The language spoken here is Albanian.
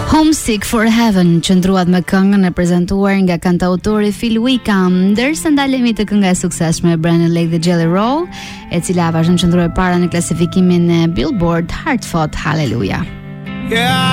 Homesick for Heaven qëndruat me këngën e prezantuar nga kantautori Phil Wickham, ndërsa ndalemi të kënga e suksesshme Brandon Lake dhe Jelly Roll, e cila vazhdon qëndrojë para në klasifikimin e Billboard Hard Fought Hallelujah.